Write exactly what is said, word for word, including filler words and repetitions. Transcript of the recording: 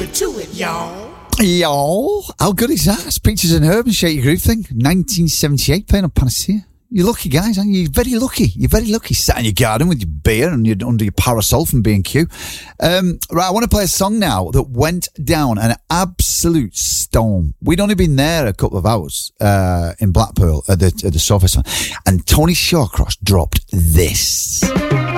it, to it, y'all. Yo, how good is that? It's Peaches and Herb and Shake Your Groove thing. nineteen seventy-eight, playing on Panacea. You're lucky, guys, aren't you? You're very lucky. You're very lucky. Sat in your garden with your beer and you're under your parasol from B and Q. Um, right, I want to play a song now that went down an absolute storm. We'd only been there a couple of hours uh, in Blackpool at the, at the Soul Festival, and Tony Shawcross dropped this.